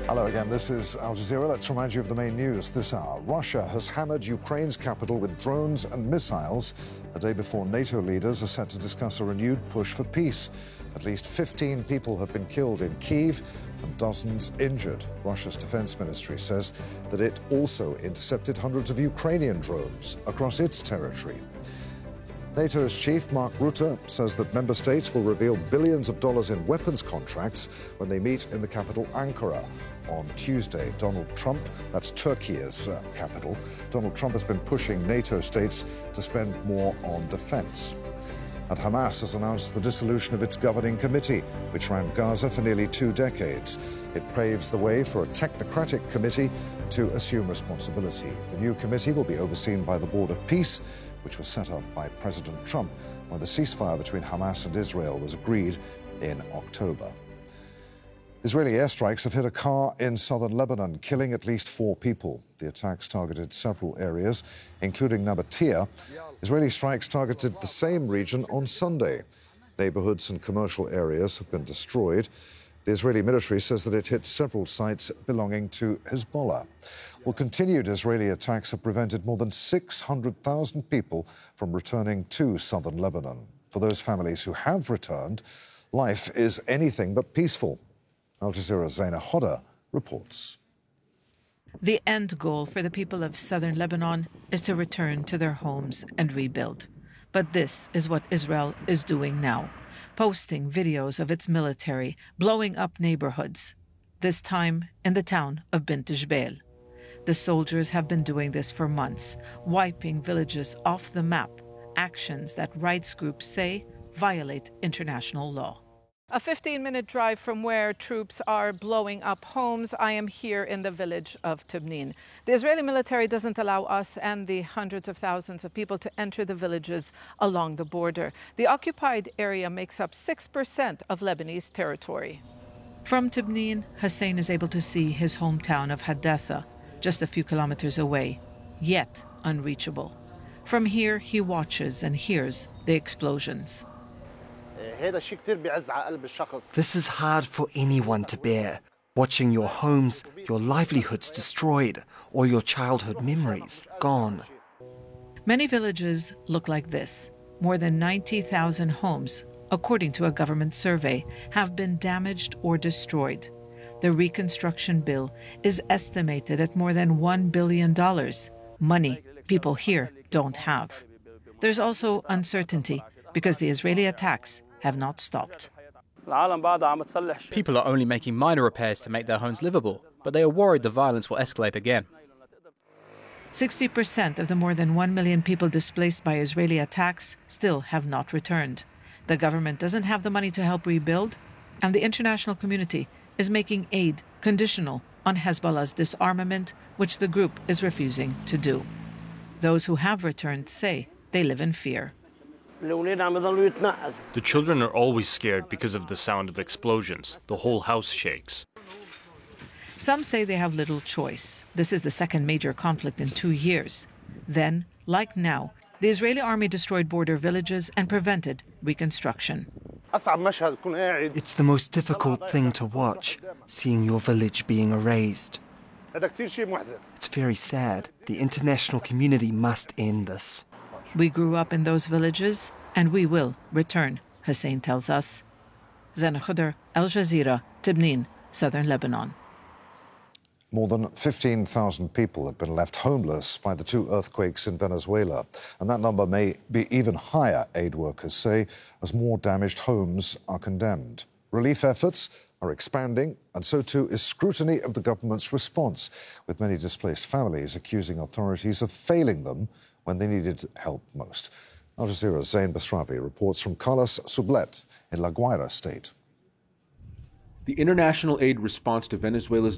Hello again, this is Al Jazeera. Let's remind you of the main news this hour. Russia has hammered Ukraine's capital with drones and missiles a day before NATO leaders are set to discuss a renewed push for peace. At least 15 people have been killed in Kyiv and dozens injured. Russia's defense ministry says that it also intercepted hundreds of Ukrainian drones across its territory. NATO's chief, Mark Rutte, says that member states will reveal billions of dollars in weapons contracts when they meet in the capital, Ankara, on Tuesday. Donald Trump, that's Turkey's capital, Donald Trump has been pushing NATO states to spend more on defense. And Hamas has announced the dissolution of its governing committee, which ran Gaza for nearly 2 decades. It paves the way for a technocratic committee to assume responsibility. The new committee will be overseen by the Board of Peace, which was set up by President Trump when the ceasefire between Hamas and Israel was agreed in October. Israeli airstrikes have hit a car in southern Lebanon, killing at least 4 people. The attacks targeted several areas, including Nabatea. Israeli strikes targeted the same region on Sunday. Neighborhoods and commercial areas have been destroyed. The Israeli military says that it hit several sites belonging to Hezbollah. Well, continued Israeli attacks have prevented more than 600,000 people from returning to southern Lebanon. For those families who have returned, life is anything but peaceful. Al Jazeera's Zaina Hodder reports. The end goal for the people of southern Lebanon is to return to their homes and rebuild. But this is what Israel is doing now, posting videos of its military blowing up neighborhoods, this time in the town of Bint Jbeil. The soldiers have been doing this for months, wiping villages off the map, actions that rights groups say violate international law. A 15-minute drive from where troops are blowing up homes, I am here in the village of Tibnin. The Israeli military doesn't allow us and the hundreds of thousands of people to enter the villages along the border. The occupied area makes up 6% of Lebanese territory. From Tibnin, Hussein is able to see his hometown of Hadatha, just a few kilometers away, yet unreachable. From here, he watches and hears the explosions. This is hard for anyone to bear, watching your homes, your livelihoods destroyed, or your childhood memories gone. Many villages look like this. More than 90,000 homes, according to a government survey, have been damaged or destroyed. The reconstruction bill is estimated at more than $1 billion, money people here don't have. There's also uncertainty because the Israeli attacks have not stopped. People are only making minor repairs to make their homes livable, but they are worried the violence will escalate again. 60% of the more than 1 million people displaced by Israeli attacks still have not returned. The government doesn't have the money to help rebuild, and the international community is making aid conditional on Hezbollah's disarmament, which the group is refusing to do. Those who have returned say they live in fear. The children are always scared because of the sound of explosions. The whole house shakes. Some say they have little choice. This is the second major conflict in 2 years. Then, like now, the Israeli army destroyed border villages and prevented reconstruction. It's the most difficult thing to watch, seeing your village being erased. It's very sad. The international community must end this. We grew up in those villages, and we will return, Hussein tells us. Zaina Hodder, Al Jazeera, Tibnin, southern Lebanon. More than 15,000 people have been left homeless by the 2 earthquakes in Venezuela. And that number may be even higher, aid workers say, as more damaged homes are condemned. Relief efforts are expanding, and so too is scrutiny of the government's response, with many displaced families accusing authorities of failing them when they needed help most. Al Jazeera's Zain Basravi reports from Carlos Sublet in La Guaira state. The international aid response to Venezuela's